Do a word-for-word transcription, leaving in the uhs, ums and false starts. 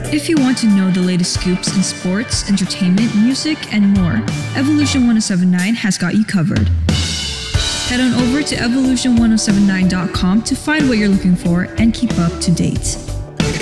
If you want to know the latest scoops in sports, entertainment, music, and more, Evolution ten seventy-nine has got you covered. Head on over to evolution ten seventy-nine dot com to find what you're looking for and keep up to date.